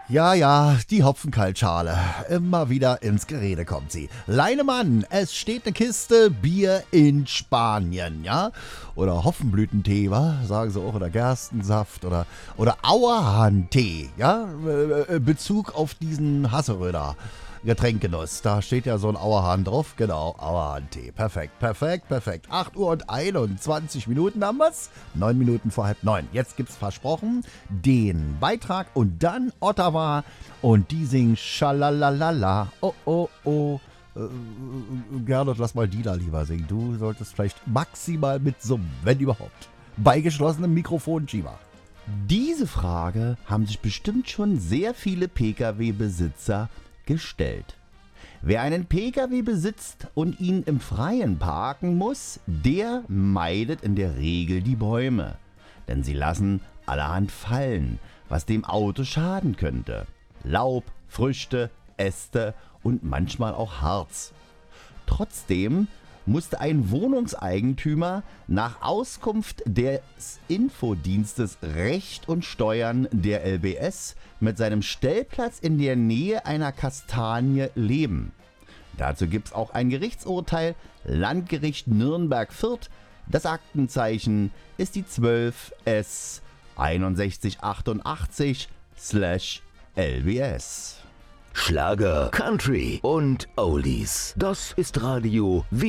Ja, die Hopfenkaltschale. Immer wieder ins Gerede kommt sie. Leinemann, es steht eine Kiste Bier in Spanien, ja? Oder Hopfenblütentee, wa? Sagen sie auch, oder Gerstensaft oder Auerhahntee, ja? Bezug auf diesen Hasseröder. Getränkenuss, da steht ja so ein Auerhahn drauf. Genau, Auerhahntee. Perfekt. 8 Uhr und 21 Minuten haben wir's. 9 Minuten vor 8:30. Jetzt gibt's versprochen den Beitrag und dann Ottawa und die singen Schalalalala. Oh. Gernot, lass mal die da lieber singen. Du solltest vielleicht maximal mitsummen, wenn überhaupt. Bei geschlossenem Mikrofon, Chiva. Diese Frage haben sich bestimmt schon sehr viele Pkw-Besitzer gestellt. Wer einen Pkw besitzt und ihn im Freien parken muss, der meidet in der Regel die Bäume. Denn sie lassen allerhand fallen, was dem Auto schaden könnte. Laub, Früchte, Äste und manchmal auch Harz. Trotzdem musste ein Wohnungseigentümer nach Auskunft des Infodienstes Recht und Steuern der LBS mit seinem Stellplatz in der Nähe einer Kastanie leben. Dazu gibt es auch ein Gerichtsurteil, Landgericht Nürnberg-Fürth. Das Aktenzeichen ist die 12S 6188/LBS. Schlager, Country und Oldies. Das ist Radio